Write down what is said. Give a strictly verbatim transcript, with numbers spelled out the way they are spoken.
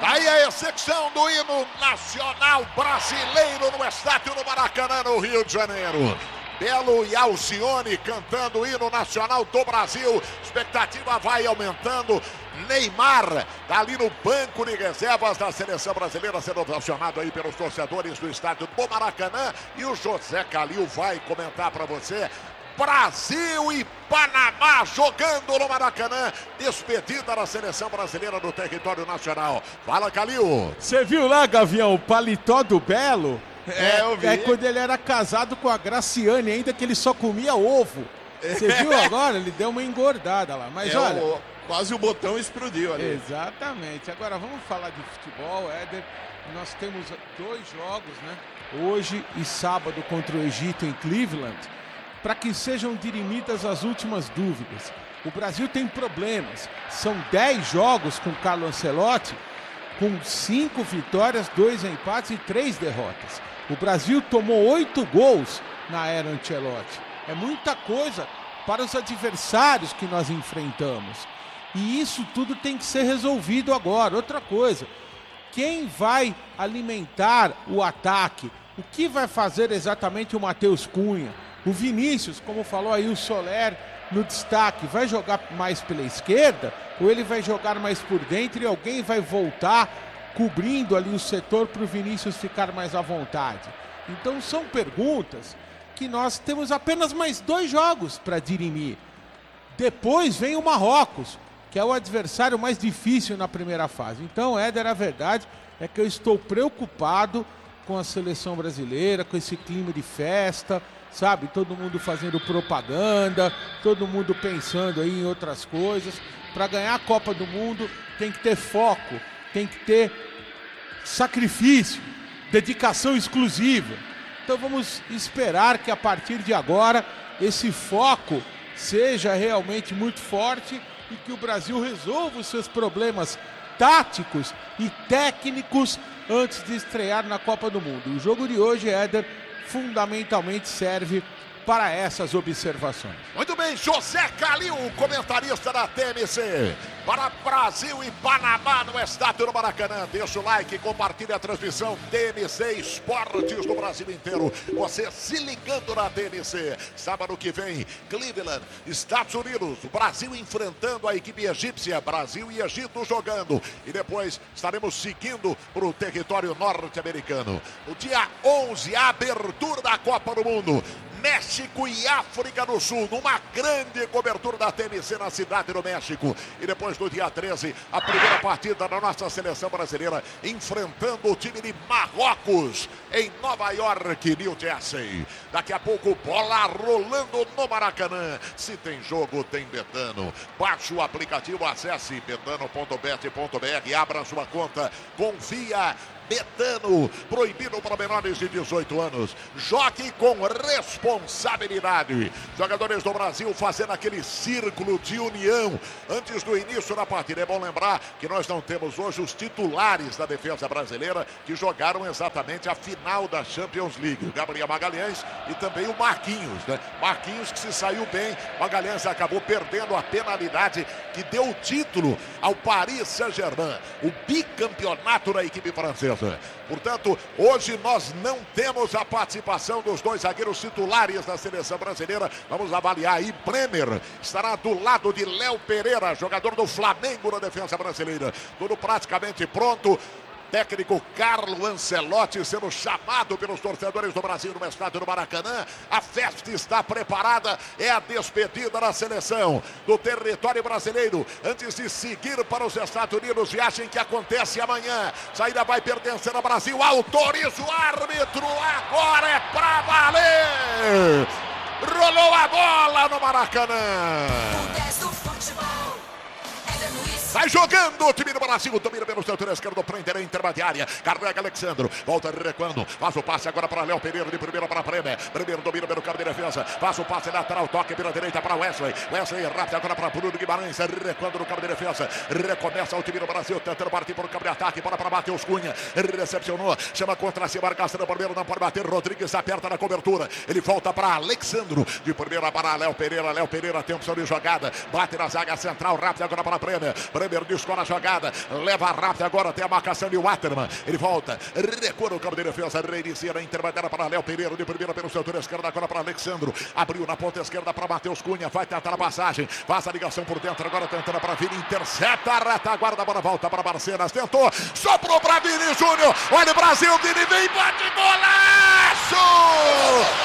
Aí a execução do hino nacional brasileiro no estádio do Maracanã, no Rio de Janeiro. Belo e Alcione cantando o hino nacional do Brasil. Expectativa vai aumentando. Neymar tá ali no banco de reservas da seleção brasileira, sendo ovacionado aí pelos torcedores do estádio do Maracanã. E o José Calil vai comentar para você. Brasil e Panamá jogando no Maracanã. Despedida da seleção brasileira do território nacional. Fala, Calil. Você viu lá, Gavião, o paletó do Belo? É, eu vi. É quando ele era casado com a Graciane, ainda que ele só comia ovo. Você viu agora? Ele deu uma engordada lá. Mas é, olha... O, quase o botão explodiu ali. Exatamente. Agora vamos falar de futebol, Éder. Nós temos dois jogos, né? Hoje e sábado contra o Egito em Cleveland, para que sejam dirimidas as últimas dúvidas. O Brasil tem problemas. São dez jogos com Carlo Ancelotti, com cinco vitórias, dois empates e três derrotas. O Brasil tomou oito gols na era Ancelotti. É muita coisa para os adversários que nós enfrentamos. E isso tudo tem que ser resolvido agora. Outra coisa, quem vai alimentar o ataque? O que vai fazer exatamente o Matheus Cunha? O Vinícius, como falou aí o Soler no destaque, vai jogar mais pela esquerda ou ele vai jogar mais por dentro e alguém vai voltar cobrindo ali o setor para o Vinícius ficar mais à vontade? Então são perguntas que nós temos apenas mais dois jogos para dirimir. Depois vem o Marrocos, que é o adversário mais difícil na primeira fase. Então, Éder, a verdade é que eu estou preocupado com a seleção brasileira, com esse clima de festa, sabe? Todo mundo fazendo propaganda, todo mundo pensando aí em outras coisas. Para ganhar a Copa do Mundo tem que ter foco, tem que ter sacrifício, dedicação exclusiva. Então vamos esperar que a partir de agora esse foco seja realmente muito forte e que o Brasil resolva os seus problemas táticos e técnicos antes de estrear na Copa do Mundo. O jogo de hoje, Éder, fundamentalmente serve para essas observações. Muito bem, José Calil, comentarista da T M C. Para Brasil e Panamá no estádio do Maracanã. Deixa o like, compartilha a transmissão T M C Esportes do Brasil inteiro. Você se ligando na T M C. Sábado que vem, Cleveland, Estados Unidos. Brasil enfrentando a equipe egípcia. Brasil e Egito jogando. E depois estaremos seguindo para o território norte-americano. No dia onze, a abertura da Copa do Mundo. México e África do Sul, numa grande cobertura da T M C na cidade do México. E depois no dia treze, a primeira partida da nossa seleção brasileira enfrentando o time de Marrocos em Nova York, New Jersey. Daqui a pouco, bola rolando no Maracanã. Se tem jogo, tem Betano. Baixe o aplicativo, acesse betano ponto bet ponto br, abra sua conta, confia. Betano, proibido para menores de dezoito anos. Jogue com responsabilidade. Jogadores do Brasil fazendo aquele círculo de união antes do início da partida. É bom lembrar que nós não temos hoje os titulares da defesa brasileira que jogaram exatamente a final da Champions League. O Gabriel Magalhães e também o Marquinhos, né? Marquinhos que se saiu bem. Magalhães acabou perdendo a penalidade que deu o título ao Paris Saint-Germain, o bicampeonato da equipe francesa. Portanto, hoje nós não temos a participação dos dois zagueiros titulares da seleção brasileira. Vamos avaliar aí. Bremer estará do lado de Léo Pereira, jogador do Flamengo na defesa brasileira. Tudo praticamente pronto. Técnico Carlo Ancelotti sendo chamado pelos torcedores do Brasil no estádio do Maracanã. A festa está preparada, é a despedida da seleção do território brasileiro antes de seguir para os Estados Unidos, viagem que acontece amanhã. Saída vai pertencer ao Brasil, autoriza o árbitro, agora é pra valer! Rolou a bola no Maracanã! Sai jogando o time do Brasil, domina pelo setor esquerdo, prende a intermediária, carrega Alexandro, volta recuando, faz o passe agora para Léo Pereira, de primeira para Bremer, Bremer domina pelo campo de defesa, faz o passe lateral, toque pela direita para Wesley, Wesley rápido agora para Bruno Guimarães, recuando no campo de defesa, recomeça o time do Brasil, tentando partir para o campo de ataque, bola para Matheus Cunha, recepcionou, chama contra si, marcação do primeiro, não pode bater, Rodrigues aperta na cobertura, ele volta para Alexandro, de primeira para Léo Pereira, Léo Pereira tem opção de jogada, bate na zaga central, rápido agora para Bremer, Bremer descola a jogada, leva rápido agora até a marcação de Waterman. Ele volta, recua no campo de defesa, reinicia na intermediária para Léo Pereira, de primeira pelo setor esquerdo, agora para Alexandro. Abriu na ponta esquerda para Matheus Cunha, vai tentar a passagem, faz a ligação por dentro, agora tentando para Vini, intercepta a retaguarda, a bola volta para Barcenas, tentou, soprou para Vini Júnior. Olha o Brasil, Vini vem, bate golaço!